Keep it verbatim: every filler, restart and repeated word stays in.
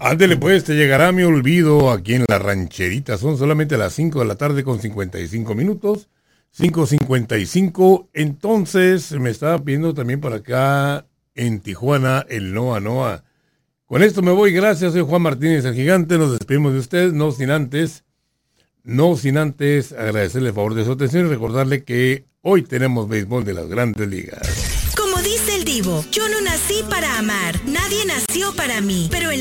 Ándele pues, te llegará mi olvido aquí en la rancherita. Son solamente las cinco de la tarde con cincuenta y cinco minutos. cinco cincuenta y cinco. Entonces me estaba pidiendo también por acá en Tijuana el Noa Noa. Con esto me voy, gracias. Soy Juan Martínez el Gigante. Nos despedimos de usted, no sin antes, no sin antes agradecerle el favor de su atención y recordarle que hoy tenemos béisbol de las Grandes Ligas. Como dice el divo, yo no nací para amar, nadie nació para mí, pero el